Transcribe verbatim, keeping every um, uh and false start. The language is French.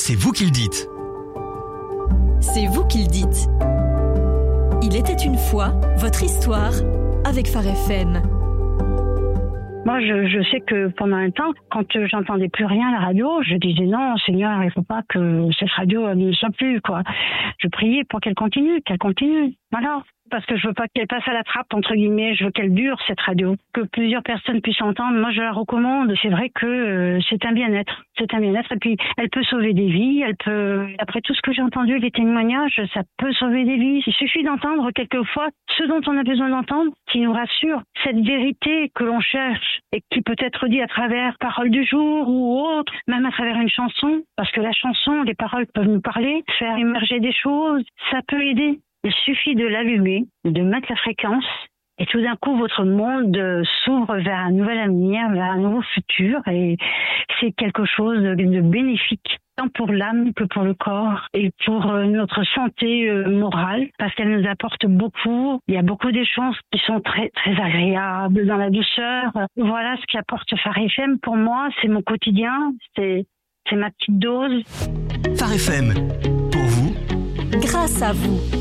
c'est vous qui le dites. C'est vous qui le dites. Il était une fois votre histoire avec Phare F M. Moi, je, je sais que pendant un temps, quand j'entendais plus rien à la radio, je disais non, Seigneur, il faut pas que cette radio ne soit plus, quoi. Je priais pour qu'elle continue, qu'elle continue. Voilà. Parce que je veux pas qu'elle passe à la trappe, entre guillemets, je veux qu'elle dure, cette radio. Que plusieurs personnes puissent entendre, moi je la recommande. C'est vrai que euh, c'est un bien-être. C'est un bien-être. Et puis, elle peut sauver des vies, elle peut, après tout ce que j'ai entendu, les témoignages, ça peut sauver des vies. Il suffit d'entendre quelquefois ce dont on a besoin d'entendre, qui nous rassure. Cette vérité que l'on cherche et qui peut être dit à travers paroles du jour ou autre, même à travers une chanson. Parce que la chanson, les paroles peuvent nous parler, faire émerger des choses, ça peut aider. Il suffit de l'allumer, de mettre la fréquence, et tout d'un coup, votre monde s'ouvre vers un nouvel avenir, vers un nouveau futur, et c'est quelque chose de bénéfique, tant pour l'âme que pour le corps, et pour notre santé morale, parce qu'elle nous apporte beaucoup. Il y a beaucoup des choses qui sont très, très agréables, dans la douceur. Voilà ce qu'apporte Phare F M. Pour moi, c'est mon quotidien, c'est, c'est ma petite dose. Phare F M, pour vous, grâce à vous.